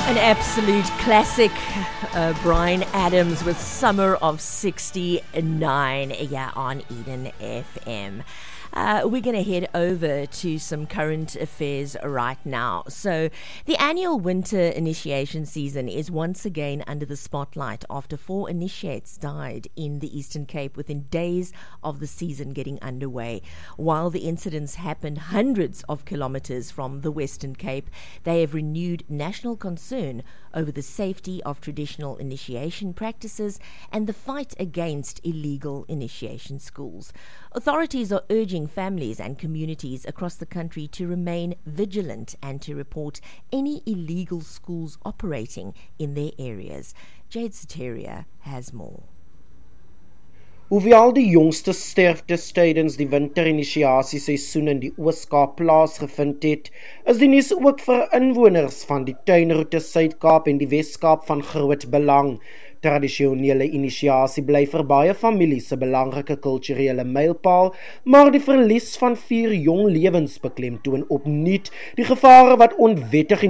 An absolute classic, Bryan Adams with Summer of 69, on Eden FM. We're going to head over to some current affairs right now. So, the annual winter initiation season is once again under the spotlight after 4 initiates died in the Eastern Cape within days of the season getting underway. While the incidents happened hundreds of kilometers from the Western Cape, they have renewed national concern over the safety of traditional initiation practices and the fight against illegal initiation schools. Authorities are urging families and communities across the country to remain vigilant and to report any illegal schools operating in their areas. Jade Soteria has more. Hoewel die jongste sterftes tydens die winterinisiasieseisoen in die Oos-Kaap plaasgevind het, is die nuus ook vir inwoners van die tuinroete Suid-Kaap en die Wes-Kaap van groot belang. Tradisionele inisiasie bly vir baie families 'n belangrike kulturele mylpaal, maar die verlies van 4 jong lewens beklemtoon opnuut die gevare wat onwettige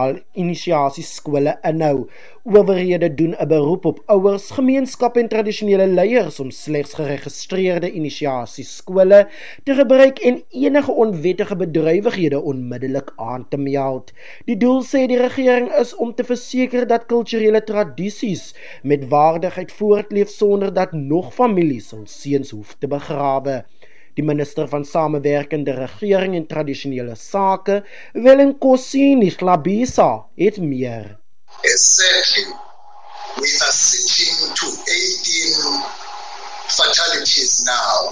inisiasieskole inhou. Owerhede doen 'n beroep op ouers, gemeenskappe en tradisionele leiers om slegs geregistreerde inisiasieskole te gebruik en enige onwettige bedrywighede onmiddellik aan te meld. Die doel, sê die regering, is om te verseker dat kulturele tradisies met waardigheid voortleef sonder dat nog families hul seuns hoef te begrawe. Die minister van Samewerkende Regering en Tradisionele Sake, Welenkosi Hlabisa, het meer. Sadly, we are sitting to 18 fatalities now,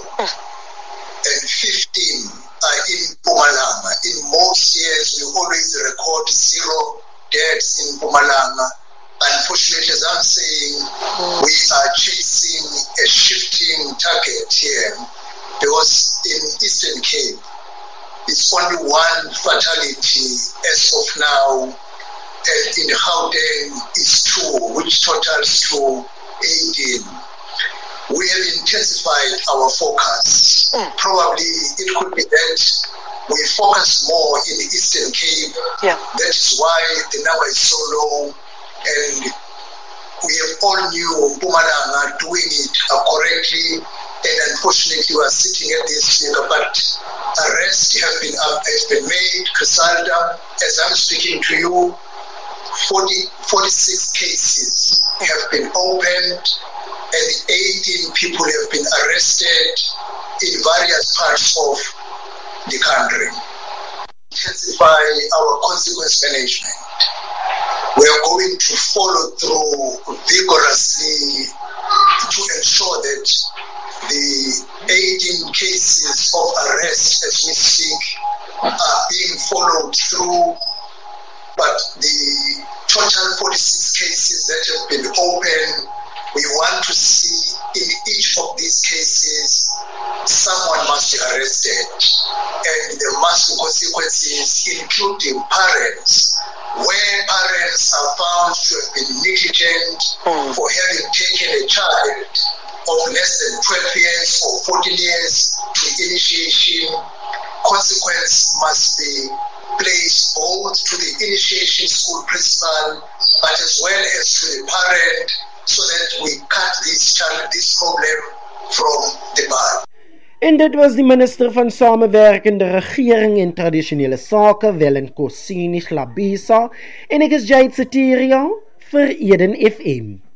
and 15 are in Mpumalanga. In most years, we always record 0 deaths in Mpumalanga. Unfortunately, as I'm saying, we are chasing a shifting target here, because in Eastern Cape, it's only 1 fatality as of now, and in Gauteng is 2, which totals to 18. We have intensified our focus. Probably it could be that we focus more in the Eastern Cape. That is why the number is so low, and we have all knew Mpumalanga doing it correctly, and unfortunately we are sitting at this figure, but arrests have been made. Casalda, as I'm speaking to you, 46 cases have been opened and 18 people have been arrested in various parts of the country. Intensify our consequence management. We are going to follow through vigorously to ensure that the 18 cases of arrest as we speak are being followed through, but the total 46 cases that have been opened, we want to see in each of these cases someone must be arrested, and there must be consequences, including parents, where parents are found to have been negligent for having taken a child of less than 12 years or 14 years to initiation. Consequence must be placed both to the initiation school principal, but as well as to the parent, so that we cut this problem from the bud. En dit was die minister van Samewerkende Regering en Tradisionele Sake, Welenkosi Hlabisa, en ek is Jade Soteria vir Eden FM.